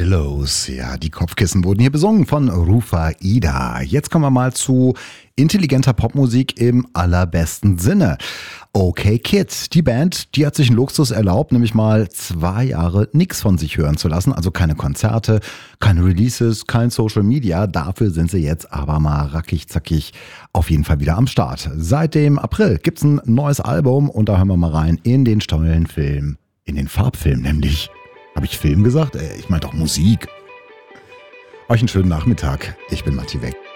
Pillows. Ja, die Kopfkissen wurden hier besungen von Rufa Ida. Jetzt kommen wir mal zu intelligenter Popmusik im allerbesten Sinne. Okay Kid, die Band, die hat sich einen Luxus erlaubt, nämlich mal 2 Jahre nichts von sich hören zu lassen. Also keine Konzerte, keine Releases, kein Social Media. Dafür sind sie jetzt aber mal rackig-zackig auf jeden Fall wieder am Start. Seit dem April gibt's ein neues Album und da hören wir mal rein in den tollen Film. In den Farbfilm nämlich. Habe ich Film gesagt? Ich meine doch Musik. Euch einen schönen Nachmittag. Ich bin Matti Weck.